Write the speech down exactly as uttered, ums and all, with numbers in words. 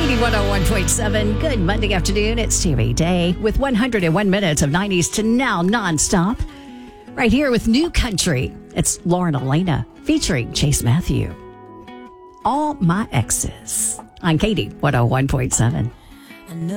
Katie one oh one point seven. Good Monday afternoon. It's T V Day with one hundred one minutes of nineties to now nonstop. Right here with New Country. It's Lauren Elena featuring Chase Matthew. All My Exes on Katie one oh one point seven.